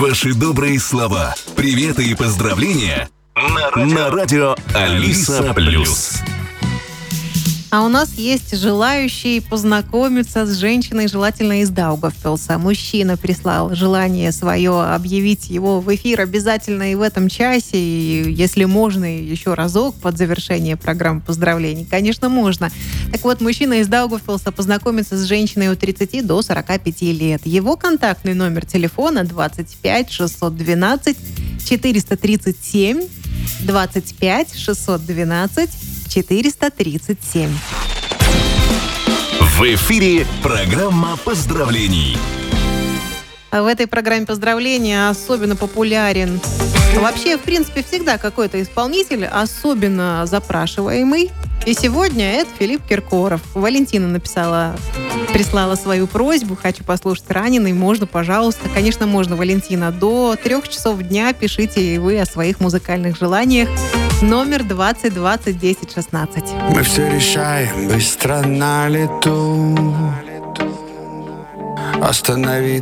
Ваши добрые слова, приветы и поздравления на радио Алиса Плюс. А у нас есть желающий познакомиться с женщиной, желательно из Даугавпилса. Мужчина прислал желание свое объявить его в эфир обязательно и в этом часе. И если можно, еще разок под завершение программы поздравлений. Конечно, можно. Так вот, мужчина из Даугавпилса познакомится с женщиной от 30 до 45 лет. Его контактный номер телефона 25 612 437 25 612 437. В эфире программа поздравлений. В этой программе поздравления особенно популярен. Вообще, в принципе, всегда какой-то исполнитель особенно запрашиваемый. И сегодня это Филипп Киркоров. Валентина прислала свою просьбу. Хочу послушать «Раненый». Можно, пожалуйста. Конечно, можно, Валентина. До 3 часов дня пишите и вы о своих музыкальных желаниях. Номер 20 20 10 16. Мы все решаем быстро на лету. Остановить